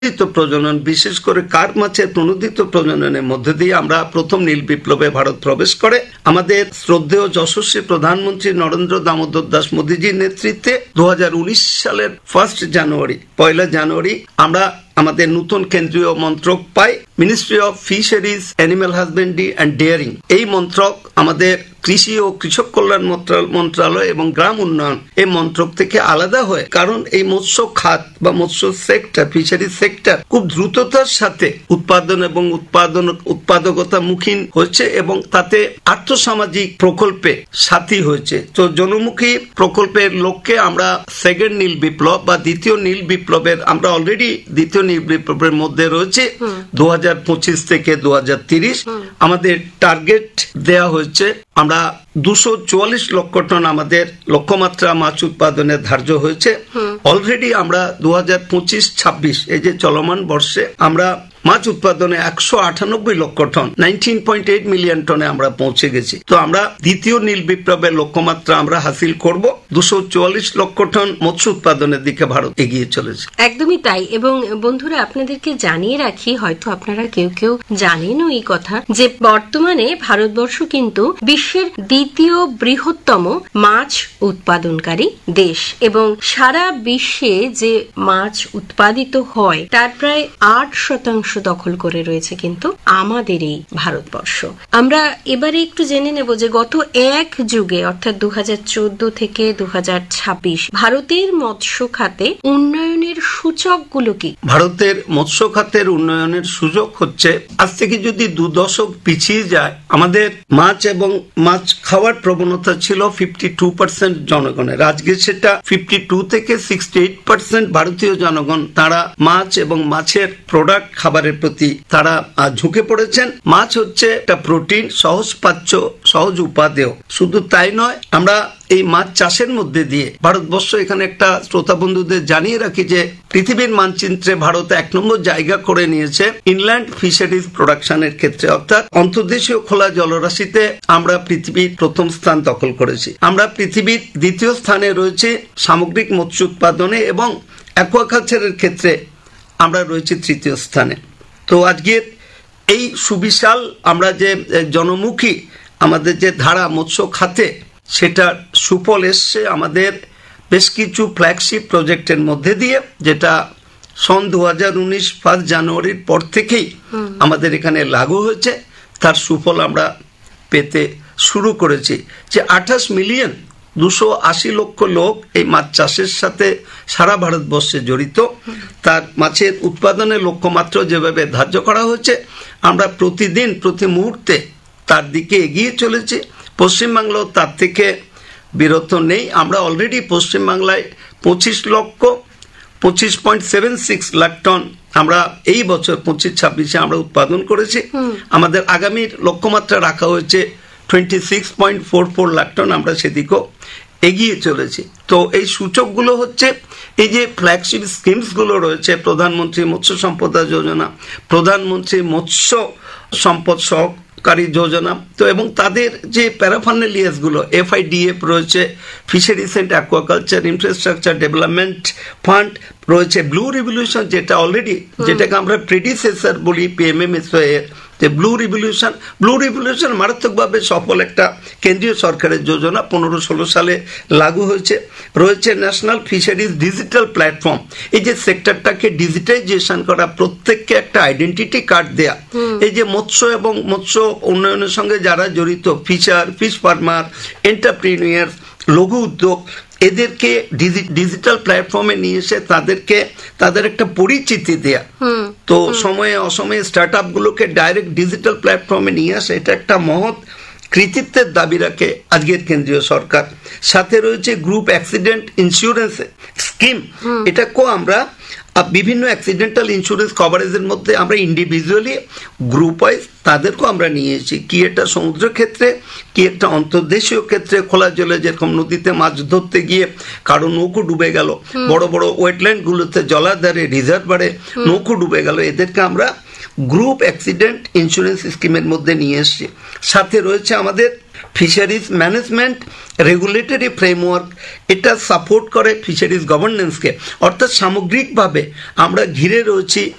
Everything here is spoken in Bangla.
প্রজনন, বিশেষ করে কার্প মাছের প্রণোদিত প্রজননের মধ্যে দিয়ে আমরা প্রথম নীল বিপ্লবে ভারত প্রবেশ করে। আমাদের শ্রদ্ধেয় যশস্বী প্রধানমন্ত্রী নরেন্দ্র দামোদর দাস মোদীজির নেতৃত্বে 2019 সালের 1 জানুয়ারি আমরা আমাদের নতুন কেন্দ্রীয় মন্ত্রক পাই, ministry of fisheries, animal husbandry and daring. এই মন্ত্রক আমাদের কৃষি ও কৃষক কল্যাণ মন্ত্রণালয় এবং গ্রাম উন্নয়ন এই মন্ত্রক থেকে আলাদা হয়, কারণ এই মৎস্য খাত বা মৎস্য সেক্টর, ফিশারিজ সেক্টর খুব দ্রুততার সাথে উৎপাদন এবং উৎপাদকতা মুখী হচ্ছে এবং তাতে আর্থসামাজিক প্রকল্পে সাথী হয়েছে। তো জনমুখী প্রকল্পের লক্ষ্যে আমরা সেকেন্ড নীল বিপ্লব বা দ্বিতীয় নীল বিপ্লবের আমরা অলরেডি দ্বিতীয় নীল বিপ্লবের মধ্যে রয়েছে 2025 থেকে 2030। আমাদের টার্গেট দেয়া হয়েছে, আমরা 244 লক্ষ টন আমাদের লক্ষ্যমাত্রা মাছ উৎপাদনের ধার্য হয়েছে। অলরেডি আমরা 2025-26 এই যে চলমান বর্ষে আমরা মাছ উৎপাদনে 198 লক্ষ টন, 19.8 মিলিয়ন টনে আমরা পৌঁছে গেছি। তো আমরা দ্বিতীয় নীল বিপ্লবের লক্ষ্যমাত্রা আমরা হাসিল করব। 244 লক্ষ টন মৎস্য উৎপাদনের দিকে ভারত এগিয়ে চলেছে। একদমই তাই। এবং বন্ধুরা, আপনাদেরকে জানিয়ে রাখি, হয়তো আপনারা কেউ কেউ জানেনও এই কথা, যে বর্তমানে ভারতবর্ষ কিন্তু বিশ্বের দ্বিতীয় বৃহত্তম মাছ উৎপাদনকারী দেশ এবং সারা বিশ্বে যে মাছ উৎপাদিত হয় তার প্রায় 8% দখল করে রয়েছে কিন্তু আমাদের এই ভারতবর্ষ। আমরা এবারে একটু জেনে নেব যে গত এক যুগে অর্থাৎ 2014 থেকে 2026 ভারতের মৎস্য খাতে উন্নয়নের সূচকগুলো কি? ভারতের মৎস্য খাতের উন্নয়নের সূচক হচ্ছে, আজ থেকে যদি 2 দশক পিছিয়ে যায়, আমাদের মাছ এবং মাছ খাওয়ার প্রবণতা ছিল 52% জনগণের। আজকে সেটা 52 থেকে 68% ভারতীয় জনগণ তারা মাছ এবং মাছের প্রোডাক্ট খাবারের প্রতি তারা ঝুঁকে পড়েছেন। মাছ হচ্ছে একটা প্রোটিন, সহজপাচ্য, সহজ উপাদেয়। শুধু তাই নয়, আমরা এই মাছ চাষের মধ্যে দিয়ে ভারতবর্ষ, এখানে একটা শ্রোতা বন্ধুদের জানিয়ে রাখি যে পৃথিবীর মানচিত্রে ভারত 1 নম্বর জায়গা করে নিয়েছে ইনল্যান্ড ফিশারিজ প্রোডাকশনের ক্ষেত্রে, অর্থাৎ অন্তর্দেশীয় খোলা জলরাশিতে আমরা পৃথিবীর প্রথম স্থান দখল করেছি। আমরা পৃথিবীর দ্বিতীয় স্থানে রয়েছে সামগ্রিক মৎস্য উৎপাদনে এবং অ্যাকুয়াকালচারের ক্ষেত্রে আমরা রয়েছি তৃতীয় স্থানে। তো আজকের এই সুবিশাল আমরা যে জনমুখী আমাদের যে ধারা মৎস্য খাতে, সেটা সুফল এসছে আমাদের বেশ কিছু ফ্ল্যাগশিপ প্রজেক্টের মধ্যে দিয়ে, যেটা সন 2019 1 জানুয়ারির পর থেকেই আমাদের এখানে লাগু হয়েছে। তার সুফল আমরা পেতে শুরু করেছি যে 28,280,00,000 লোক এই মাছ চাষের সাথে সারা ভারতবর্ষে জড়িত। তার মাছের উৎপাদনের লক্ষ্যমাত্রা যেভাবে ধার্য করা হয়েছে, আমরা প্রতিদিন প্রতি মুহূর্তে তার দিকে এগিয়ে চলেছি। পশ্চিমবাংলাও তার থেকে বিরত নেই। আমরা অলরেডি পশ্চিমবাংলায় 25.76 লাখ টন আমরা এই বছর 25-26 আমরা উৎপাদন করেছি। আমাদের আগামীর লক্ষ্যমাত্রা রাখা হয়েছে 26.44 লাখ টন, আমরা সেদিকেও এগিয়ে চলেছি। তো এই সূচকগুলো হচ্ছে এই যে ফ্ল্যাগশিপ স্কিমসগুলো রয়েছে, প্রধানমন্ত্রী মৎস্য সম্পদা যোজনা, প্রধানমন্ত্রী মৎস্য সম্পদ সহকারী যোজনা, তো এবং তাদের যে প্যারাফার্নালিয়াসগুলো, FIDF রয়েছে, fisheries and aquaculture infrastructure development fund রয়েছে, ব্লু রিভলিউশন যেটা অলরেডি, যেটাকে আমরা প্রেডিসেসর বলি PMMSY এর, যে ব্লু রিভলিউশন মারাত্মকভাবে সফল একটা কেন্দ্রীয় সরকারের যোজনা, 15-16 সালে লাগু হয়েছে। রয়েছে ন্যাশনাল ফিশারিজ ডিজিটাল প্ল্যাটফর্ম, এই যে সেক্টরটাকে ডিজিটাইজেশন করা, প্রত্যেককে একটা আইডেন্টিটি কার্ড দেয়া। এই যে মৎস্য এবং মৎস্য উন্নয়নের সঙ্গে যারা জড়িত, ফিশার, ফিশ ফার্মার, এন্টারপ্রিনিয়ার, লঘু উদ্যোগ, এদেরকে ডিজিটাল প্ল্যাটফর্মে নিয়ে এসে তাদের একটা পরিচিতি দেয়া। তো সময়ে অসময়ে স্টার্ট আপ গুলোকে ডাইরেক্ট ডিজিটাল প্ল্যাটফর্মে নিয়ে আসে, এটা একটা মহৎ কৃতিত্বের দাবি রাখে আজকের কেন্দ্রীয় সরকার। সাথে রয়েছে গ্রুপ অ্যাক্সিডেন্ট ইন্স্যুরেন্স স্কিম, এটাকেও আমরা বিভিন্ন অ্যাক্সিডেন্টাল ইন্স্যুরেন্স কভারেজের মধ্যে আমরা ইন্ডিভিজুয়ালি, গ্রুপ ওয়াইজ তাদেরকেও আমরা নিয়েছি। কি এটা সমুদ্র ক্ষেত্রে, কি একটা অন্তর্দেশীয় ক্ষেত্রে, খোলা জলে যেরকম নদীতে মাছ ধরতে গিয়ে কারো নৌকো ডুবে গেল, বড় বড় ওয়েটল্যান্ড গুলোতে জলাধারে রিজার্ভারে নৌকো ডুবে গেল, এদেরকে আমরা গ্রুপ অ্যাক্সিডেন্ট ইন্স্যুরেন্স স্কিমের মধ্যে নিয়ে এসেছি। সাথে রয়েছে আমাদের ফিশারিজ ম্যানেজমেন্ট রেগুলেটরি ফ্রেমওয়ার্ক, এটা সাপোর্ট করে ফিশারিজ গভর্নেন্সকে। অর্থাৎ সামগ্রিকভাবে আমরা ঘিরে রয়েছি